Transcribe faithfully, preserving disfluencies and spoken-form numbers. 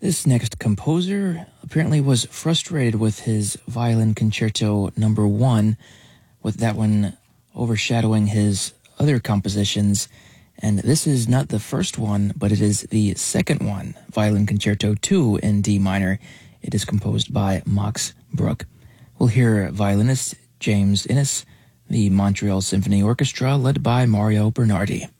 This next composer apparently was frustrated with his Violin Concerto number one, with that one overshadowing his other compositions, and this is not the first one, but it is the second one, Violin Concerto two in D minor. It is composed by Max Bruch. We'll hear violinist James Innes, the Montreal Symphony Orchestra led by Mario Bernardi.